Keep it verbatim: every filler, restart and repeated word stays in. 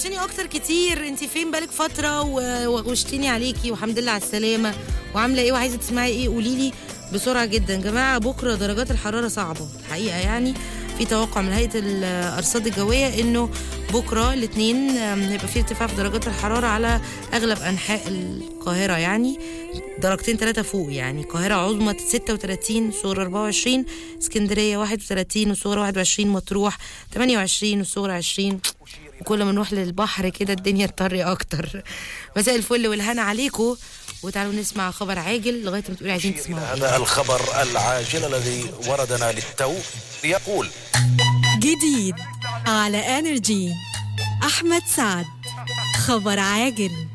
وحشتيني اكتر كتير. انت فين بقالك فتره وغشتيني عليكي، والحمد لله على السلامه. وعامله ايه وعايزه تسمعي ايه؟ قولي لي بسرعه جدا. جماعه بكره درجات الحراره صعبه الحقيقه، يعني في توقع من هيئه الارصاد الجويه انه بكره الاثنين هيبقى في ارتفاع في درجات الحراره على اغلب انحاء القاهره، يعني درجتين ثلاثه فوق. يعني القاهره عظمى ستة وثلاثين، صغرى أربعة وعشرين، اسكندريه واحد وثلاثين وصغرى واحد وعشرين، مطروح ثمانية وعشرين وصغرى عشرين. وكل ما نروح للبحر كده الدنيا تطري اكتر. مساء الفل والهنا عليكم، وتعالوا نسمع خبر عاجل لغايه ما تقولي عايزين تسمعوا. هذا الخبر العاجل الذي وردنا للتو يقول: جديد على انرجي، احمد سعد، خبر عاجل.